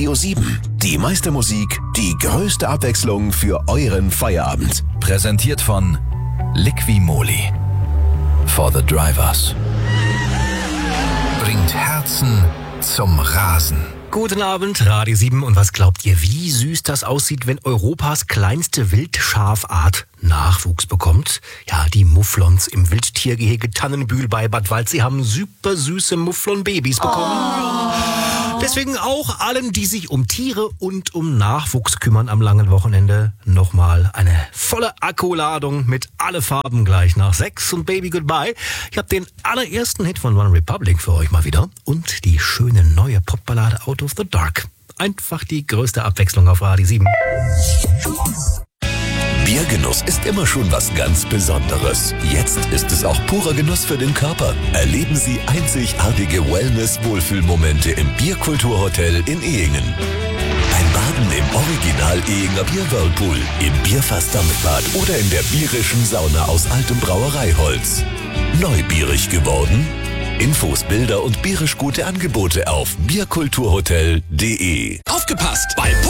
Radio 7. Die meiste Musik, die größte Abwechslung für euren Feierabend. Präsentiert von Liqui-Moly. For the Drivers. Bringt Herzen zum Rasen. Guten Abend, Radio 7. Und was glaubt ihr, wie süß das aussieht, wenn Europas kleinste Wildschafart Nachwuchs bekommt? Ja, die Mufflons im Wildtiergehege Tannenbühl bei Bad Waldsee haben super süße Mufflon-Babys bekommen. Deswegen auch allen, die sich um Tiere und um Nachwuchs kümmern am langen Wochenende, nochmal eine volle Akkuladung mit alle Farben gleich nach 6 und Baby Goodbye. Ich habe den allerersten Hit von One Republic für euch mal wieder und die schöne neue Popballade Out of the Dark. Einfach die größte Abwechslung auf Radio 7. Biergenuss ist immer schon was ganz Besonderes. Jetzt ist es auch purer Genuss für den Körper. Erleben Sie einzigartige Wellness-Wohlfühlmomente im Bierkulturhotel in Ehingen. Ein Baden im Original Ehinger Bier-Whirlpool, im Bierfass-Dampfbad oder in der bierischen Sauna aus altem Brauereiholz. Neubierig geworden? Infos, Bilder und bierisch gute Angebote auf bierkulturhotel.de. Aufgepasst! Bei